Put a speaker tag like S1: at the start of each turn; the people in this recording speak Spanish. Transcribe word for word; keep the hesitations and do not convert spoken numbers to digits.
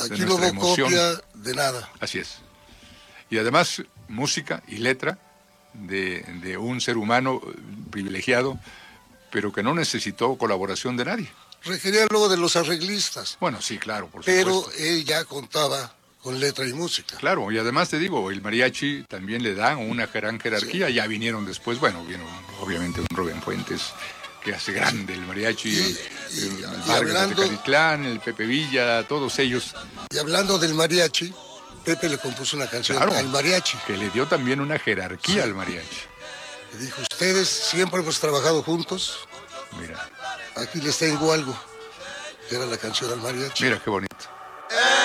S1: Aquí
S2: de
S1: no
S2: nuestra
S1: hubo
S2: emoción.
S1: copia de nada.
S2: Así es. Y además, música y letra de, de un ser humano privilegiado, pero que no necesitó colaboración de nadie.
S1: Requería luego de los arreglistas,
S2: Bueno, sí, claro, por
S1: pero
S2: supuesto.
S1: él ya contaba con letra y música.
S2: Claro, y además te digo, el mariachi también le da una gran jerarquía.
S1: Sí.
S2: Ya vinieron después, bueno, vino obviamente un Rubén Fuentes, que hace grande el mariachi,
S1: Y-
S2: el,
S1: y-
S2: el
S1: y
S2: Vargas
S1: hablando-
S2: de Tecalitlán, el Pepe Villa, todos ellos.
S1: Y hablando del mariachi, Pepe le compuso una canción
S2: Claro,
S1: al mariachi.
S2: que le dio también una jerarquía
S1: Sí.
S2: al mariachi.
S1: Le dijo, ustedes siempre hemos trabajado juntos,
S2: Mira,
S1: aquí les tengo algo. Que era la canción al mariachi.
S2: mira qué bonito.